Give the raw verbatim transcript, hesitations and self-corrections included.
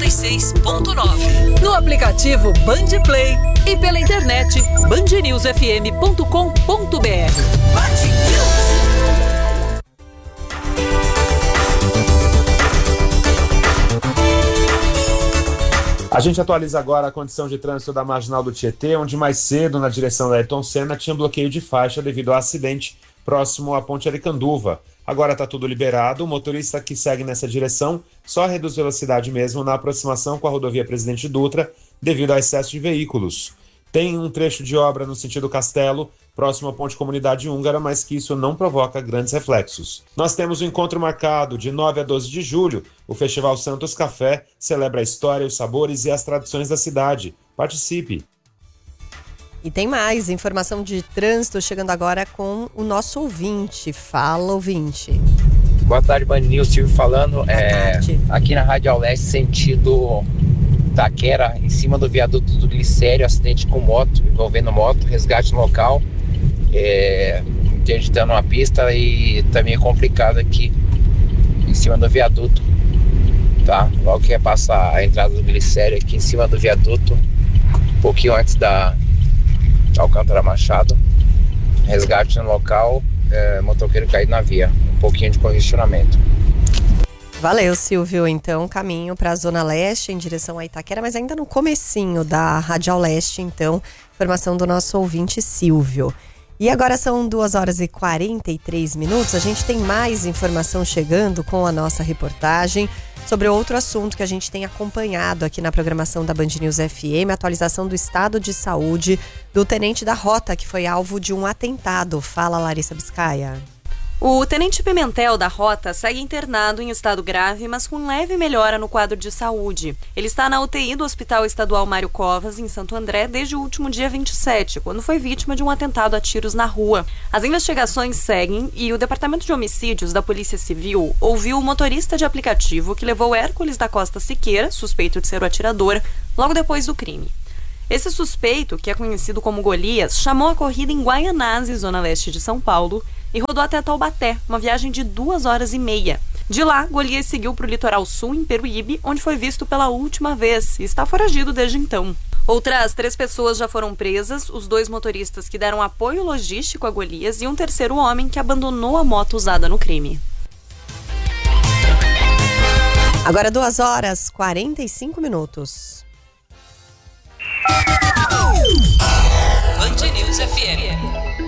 e seis ponto nove. No aplicativo Band Play e pela internet band news f m ponto com ponto b r. A gente atualiza agora a condição de trânsito da Marginal do Tietê, onde mais cedo, na direção da Ayrton Senna, tinha bloqueio de faixa devido ao acidente próximo à Ponte Aricanduva. Agora está tudo liberado, o motorista que segue nessa direção só reduz velocidade mesmo na aproximação com a rodovia Presidente Dutra, devido ao excesso de veículos. Tem um trecho de obra no sentido Castelo, próximo à Ponte Comunidade Húngara, mas que isso não provoca grandes reflexos. Nós temos um encontro marcado de nove a doze de julho. O Festival Santos Café celebra a história, os sabores e as tradições da cidade. Participe! E tem mais informação de trânsito chegando agora com o nosso ouvinte. Fala, ouvinte. Boa tarde, Band News, Silvio falando. Boa é, tarde. Aqui na Radial Leste, sentido Taquera, em cima do viaduto do Glicério, acidente com moto, envolvendo moto, resgate no local. É, interditando uma pista e também é complicado aqui em cima do viaduto, tá? Logo que é passar a entrada do Glicério aqui em cima do viaduto, um pouquinho antes da Alcântara Machado, resgate no local, é, motoqueiro caído na via, um pouquinho de congestionamento. Valeu, Silvio. Então, caminho para a Zona Leste, em direção a Itaquera, mas ainda no comecinho da Radial Leste, então, informação do nosso ouvinte Silvio. E agora são duas horas e quarenta e três minutos, a gente tem mais informação chegando com a nossa reportagem sobre outro assunto que a gente tem acompanhado aqui na programação da Band News F M, a atualização do estado de saúde do tenente da Rota, que foi alvo de um atentado. Fala, Larissa Biscaia. O tenente Pimentel da Rota segue internado em estado grave, mas com leve melhora no quadro de saúde. Ele está na U T I do Hospital Estadual Mário Covas, em Santo André, desde o último dia vinte e sete, quando foi vítima de um atentado a tiros na rua. As investigações seguem e o Departamento de Homicídios da Polícia Civil ouviu o motorista de aplicativo que levou Hércules da Costa Siqueira, suspeito de ser o atirador, logo depois do crime. Esse suspeito, que é conhecido como Golias, chamou a corrida em Guaianazes, zona leste de São Paulo, e rodou até Taubaté, uma viagem de duas horas e meia. De lá, Golias seguiu para o litoral sul, em Peruíbe, onde foi visto pela última vez e está foragido desde então. Outras três pessoas já foram presas, os dois motoristas que deram apoio logístico a Golias e um terceiro homem que abandonou a moto usada no crime. Agora duas horas e quarenta e cinco minutos. Band News F M.